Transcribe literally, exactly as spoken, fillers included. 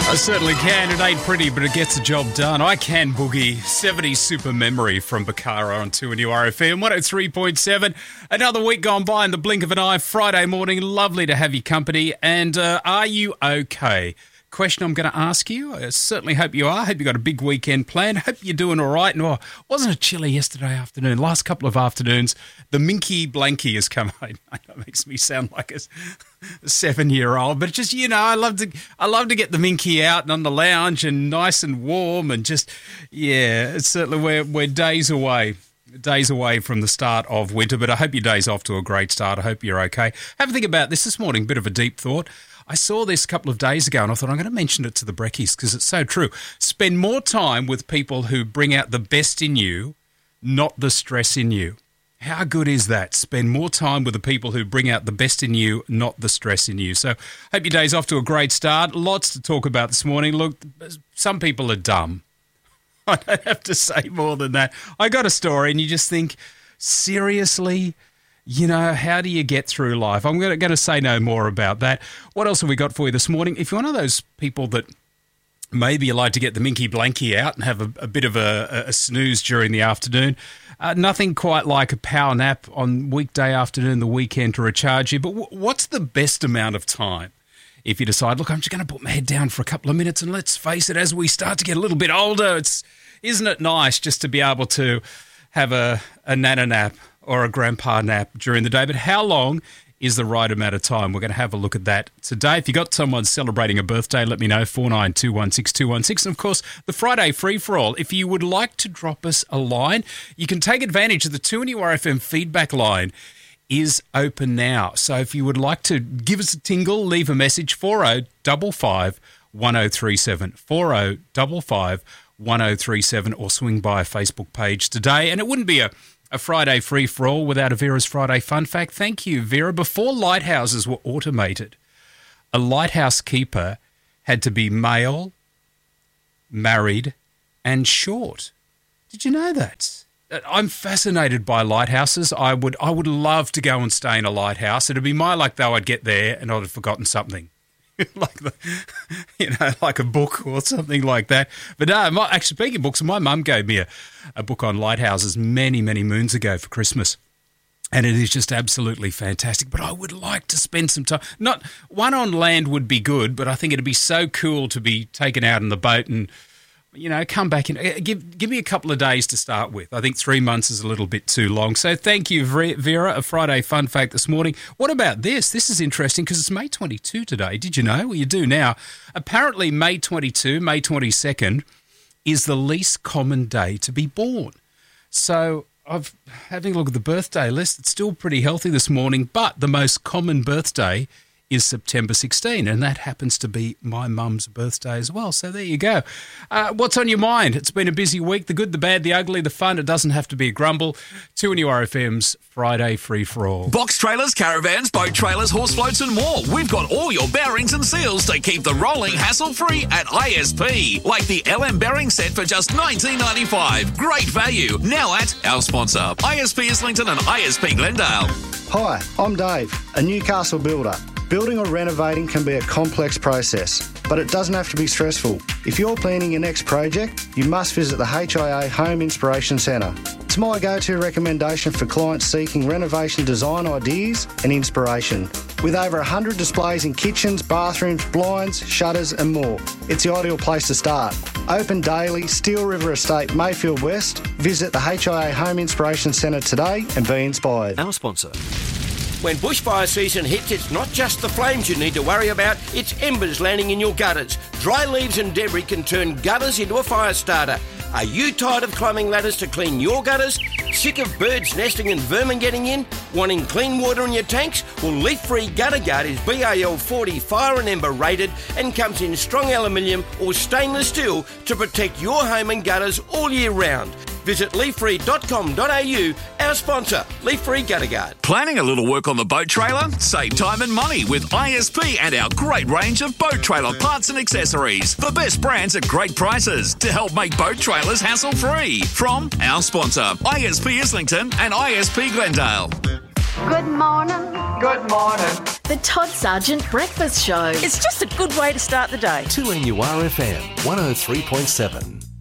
I certainly can. It ain't pretty, but it gets the job done. I Can Boogie, seventies Super Memory from Bakara on two and U R F M, one oh three point seven. Another week gone by in the blink of an eye. Friday morning, lovely to have your company. And uh, are you okay? Question I'm going to ask you. I certainly hope you are. Hope you got a big weekend planned. Hope you're doing all right. And oh, wasn't it chilly yesterday afternoon? Last couple of afternoons, the Minky Blanky has come out. That makes me sound like a seven-year-old, but just, you know, I love to I love to get the Minky out and on the lounge and nice and warm and just, yeah, it's certainly we're, we're days away. Days away from the start of winter, but I hope your day's off to a great start. I hope you're okay. Have a think about this this morning, bit of a deep thought. I saw this a couple of days ago and I thought I'm going to mention it to the brekkies because it's so true. Spend more time with people who bring out the best in you, not the stress in you. How good is that? Spend more time with the people who bring out the best in you, not the stress in you. So hope your day's off to a great start. Lots to talk about this morning. Look, some people are dumb. I don't have to say more than that. I got a story and you just think, seriously? You know, how do you get through life? I'm going to say no more about that. What else have we got for you this morning? If you're one of those people that maybe you like to get the Minky Blanky out and have a, a bit of a, a snooze during the afternoon, uh, nothing quite like a power nap on weekday afternoon, the weekend to recharge you. But w- what's the best amount of time? If you decide, look, I'm just going to put my head down for a couple of minutes and let's face it, as we start to get a little bit older, it's isn't it nice just to be able to have a, a nana nap or a grandpa nap during the day? But how long is the right amount of time? We're going to have a look at that today. If you got someone celebrating a birthday, let me know, four nine two one six two one six. And, of course, the Friday free-for-all. If you would like to drop us a line, you can take advantage of the two and U R F M feedback line is open now. So if you would like to give us a tingle, leave a message, four oh five five, one oh three seven, four oh five five, one oh three seven, or swing by a Facebook page today. And it wouldn't be a A Friday free-for-all without a Vera's Friday fun fact. Thank you, Vera. Before lighthouses were automated, a lighthouse keeper had to be male, married, and short. Did you know that? I'm fascinated by lighthouses. I would I would love to go and stay in a lighthouse. It'd be my luck, though, I'd get there and I'd have forgotten something. like the, you know, like a book or something like that. But no, my, actually, speaking of books, my mum gave me a, a book on lighthouses many, many moons ago for Christmas. And it is just absolutely fantastic. But I would like to spend some time. Not one on land would be good, but I think it'd be so cool to be taken out in the boat and, you know, come back and give give me a couple of days to start with. I think three months is a little bit too long. So thank you, Vera. A Friday fun fact this morning. What about this? This is interesting because it's May twenty-second today. Did you know? Well, you do now. Apparently May twenty-second, May twenty-second is the least common day to be born. So I've having a look at the birthday list. It's still pretty healthy this morning, but the most common birthday is September sixteenth, and that happens to be my mum's birthday as well. So there you go. Uh, what's on your mind? It's been a busy week. The good, the bad, the ugly, the fun. It doesn't have to be a grumble. two and U R F M's Friday free-for-all. Box trailers, caravans, boat trailers, horse floats and more. We've got all your bearings and seals to keep the rolling hassle-free at I S P. Like the L M bearing set for just nineteen ninety-five. Great value. Now at our sponsor, I S P Islington and I S P Glendale. Hi, I'm Dave, a Newcastle builder. Building or renovating can be a complex process, but it doesn't have to be stressful. If you're planning your next project, you must visit the H I A Home Inspiration Centre. It's my go-to recommendation for clients seeking renovation design ideas and inspiration. With over one hundred displays in kitchens, bathrooms, blinds, shutters and more, it's the ideal place to start. Open daily, Steel River Estate, Mayfield West. Visit the H I A Home Inspiration Centre today and be inspired. Our sponsor. When bushfire season hits, it's not just the flames you need to worry about, it's embers landing in your gutters. Dry leaves and debris can turn gutters into a fire starter. Are you tired of climbing ladders to clean your gutters? Sick of birds nesting and vermin getting in? Wanting clean water in your tanks? Well, Leaf Free Gutter Guard is B A L forty fire and ember rated and comes in strong aluminium or stainless steel to protect your home and gutters all year round. Visit leaf free dot com dot a u, our sponsor, Leaf Free Gutter Guard. Planning a little work on the boat trailer? Save time and money with I S P and our great range of boat trailer parts and accessories. The best brands at great prices to help make boat trailers hassle-free. From our sponsor, I S P Islington and I S P Glendale. Good morning. Good morning. The Todd Sargent Breakfast Show. It's just a good way to start the day. two N U R F M, one oh three point seven.